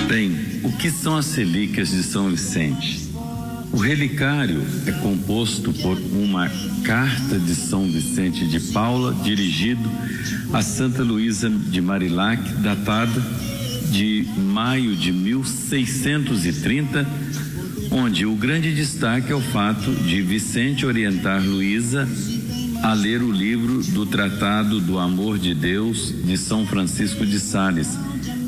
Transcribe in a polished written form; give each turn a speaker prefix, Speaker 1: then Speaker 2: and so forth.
Speaker 1: Bem, o que são as relíquias de São Vicente? O relicário é composto por uma carta de São Vicente de Paula, dirigido a Santa Luísa de Marillac, datada de maio de 1630, onde o grande destaque é o fato de Vicente orientar Luísa a ler o livro do Tratado do Amor de Deus de São Francisco de Sales,